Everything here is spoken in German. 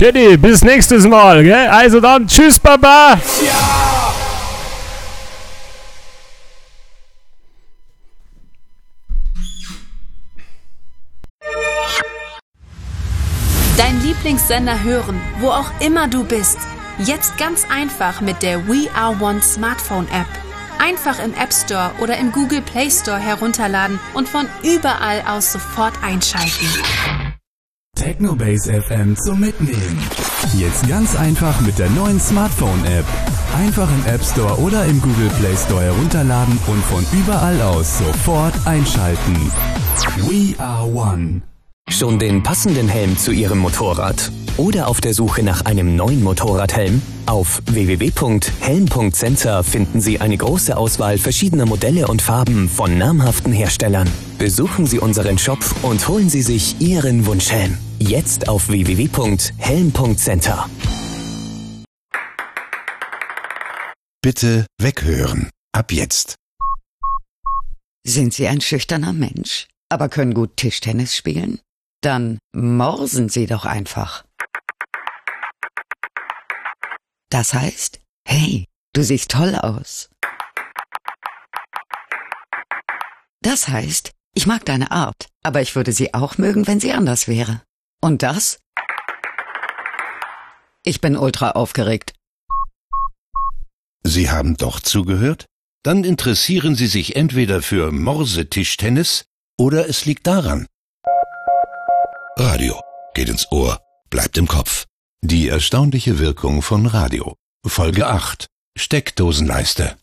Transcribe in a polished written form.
Jenny, bis nächstes Mal, gell? Also dann, tschüss, Baba! Dein Lieblingssender hören, wo auch immer du bist. Jetzt ganz einfach mit der We Are One Smartphone App. Einfach im App Store oder im Google Play Store herunterladen und von überall aus sofort einschalten. Technobase FM zum Mitnehmen. Jetzt ganz einfach mit der neuen Smartphone-App. Einfach im App Store oder im Google Play Store herunterladen und von überall aus sofort einschalten. We are one. Schon den passenden Helm zu Ihrem Motorrad? Oder auf der Suche nach einem neuen Motorradhelm? Auf www.helm.center finden Sie eine große Auswahl verschiedener Modelle und Farben von namhaften Herstellern. Besuchen Sie unseren Shop und holen Sie sich Ihren Wunschhelm. Jetzt auf www.helm.center. Bitte weghören. Ab jetzt. Sind Sie ein schüchterner Mensch, aber können gut Tischtennis spielen? Dann morsen Sie doch einfach. Das heißt, hey, du siehst toll aus. Das heißt, ich mag deine Art, aber ich würde sie auch mögen, wenn sie anders wäre. Und das? Ich bin ultra aufgeregt. Sie haben doch zugehört? Dann interessieren Sie sich entweder für Morsetischtennis oder es liegt daran. Radio geht ins Ohr, bleibt im Kopf. Die erstaunliche Wirkung von Radio. Folge 8. Steckdosenleiste.